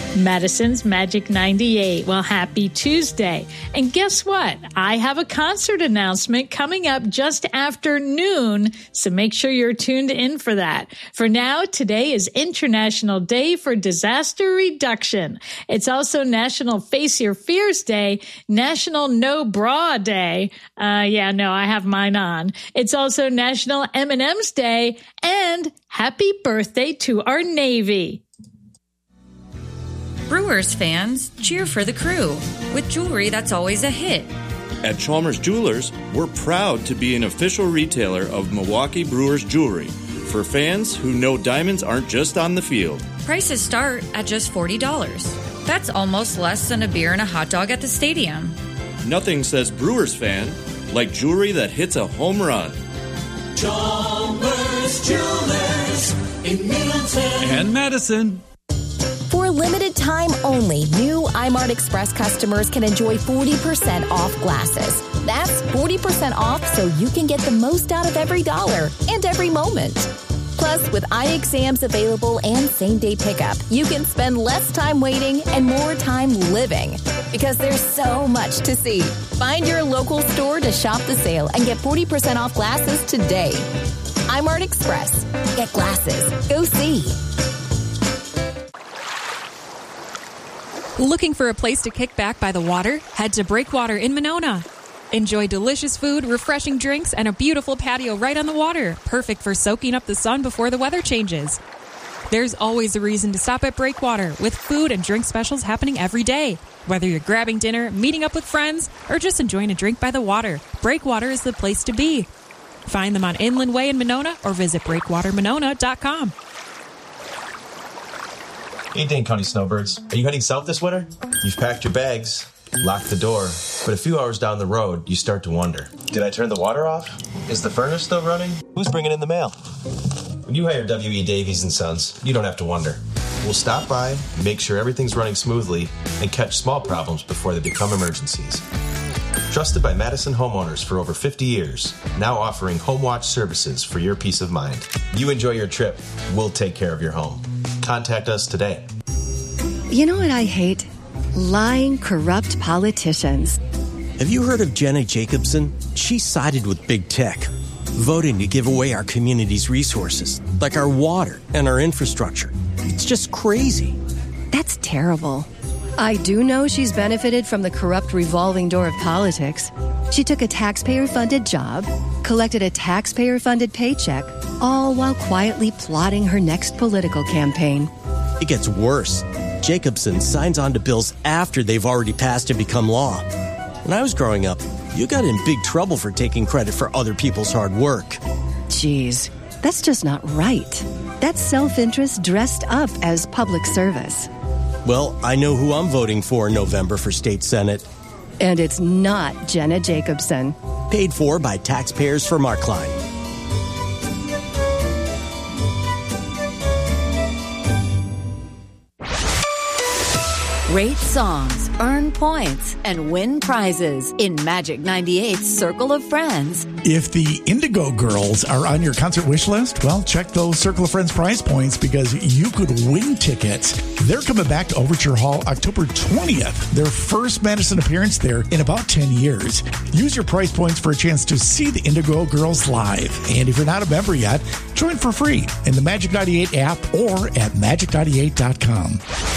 Madison's Magic 98. Well, happy Tuesday. And guess what? I have a concert announcement coming up just after noon, so make sure you're tuned in for that. For now, today is International Day for Disaster Reduction. It's also National Face Your Fears Day, National No Bra Day. I have mine on. It's also National M&M's Day, and happy birthday to our Navy. Brewers fans, cheer for the crew with jewelry that's always a hit. At Chalmers Jewelers, we're proud to be an official retailer of Milwaukee Brewers jewelry for fans who know diamonds aren't just on the field. Prices start at just $40. That's almost less than a beer and a hot dog at the stadium. Nothing says Brewers fan like jewelry that hits a home run. Chalmers Jewelers in Middleton and Madison. For a limited time only, new iMart Express customers can enjoy 40% off glasses. That's 40% off so you can get the most out of every dollar and every moment. Plus, with eye exams available and same-day pickup, you can spend less time waiting and more time living. Because there's so much to see. Find your local store to shop the sale and get 40% off glasses today. iMart Express. Get glasses. Go see. Looking for a place to kick back by the water? Head to Breakwater in Monona. Enjoy delicious food, refreshing drinks, and a beautiful patio right on the water, perfect for soaking up the sun before the weather changes. There's always a reason to stop at Breakwater, with food and drink specials happening every day. Whether you're grabbing dinner, meeting up with friends, or just enjoying a drink by the water, Breakwater is the place to be. Find them on Inland Way in Monona or visit breakwatermonona.com. Hey, Dane County Snowbirds. Are you heading south this winter? You've packed your bags, locked the door, but a few hours down the road, you start to wonder. Did I turn the water off? Is the furnace still running? Who's bringing in the mail? When you hire W.E. Davies & Sons, you don't have to wonder. We'll stop by, make sure everything's running smoothly, and catch small problems before they become emergencies. Trusted by Madison homeowners for over 50 years, now offering home watch services for your peace of mind. You enjoy your trip, we'll take care of your home. Contact us today. You know what I hate? Lying, corrupt politicians. Have you heard of Jenna Jacobson? She sided with big tech, voting to give away our community's resources, like our water and our infrastructure. It's just crazy. That's terrible. I do know she's benefited from the corrupt revolving door of politics. She took a taxpayer-funded job, collected a taxpayer-funded paycheck, all while quietly plotting her next political campaign. It gets worse. Jacobson signs on to bills after they've already passed and become law. When I was growing up, you got in big trouble for taking credit for other people's hard work. Geez, that's just not right. That's self-interest dressed up as public service. Well, I know who I'm voting for in November for state senate. And it's not Jenna Jacobson. Paid for by taxpayers for Mark Klein. Rate songs, earn points, and win prizes in Magic 98's Circle of Friends. If the Indigo Girls are on your concert wish list, well, check those Circle of Friends prize points because you could win tickets. They're coming back to Overture Hall October 20th, their first Madison appearance there in about 10 years. Use your prize points for a chance to see the Indigo Girls live. And if you're not a member yet, join for free in the Magic 98 app or at magic98.com.